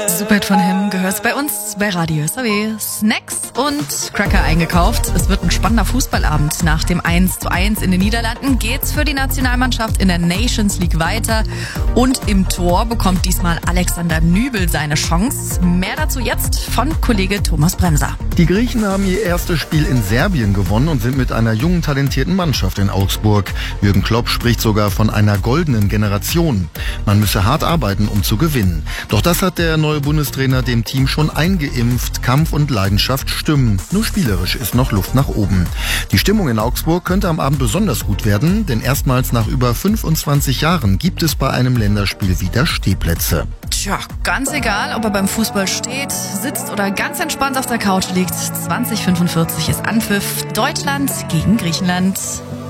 Super von Him gehört bei uns bei Radio SAW. Snacks und Cracker eingekauft. Es wird ein spannender Fußballabend. Nach dem 1:1 in den Niederlanden geht's für die Nationalmannschaft in der Nations League weiter. Und im Tor bekommt diesmal Alexander Nübel seine Chance. Mehr dazu jetzt von Kollege Thomas Bremser. Die Griechen haben ihr erstes Spiel in Serbien gewonnen und sind mit einer jungen, talentierten Mannschaft in Augsburg. Jürgen Klopp spricht sogar von einer goldenen Generation. Man müsse hart arbeiten, um zu gewinnen. Doch das hat der neue Bundestrainer dem Team schon eingeimpft. Kampf und Leidenschaft stimmen. Nur spielerisch ist noch Luft nach oben. Die Stimmung in Augsburg könnte am Abend besonders gut werden, denn erstmals nach über 25 Jahren gibt es bei einem Länderspiel wieder Stehplätze. Tja, ganz egal, ob er beim Fußball steht, sitzt oder ganz entspannt auf der Couch liegt. 20:45 ist Anpfiff. Deutschland gegen Griechenland.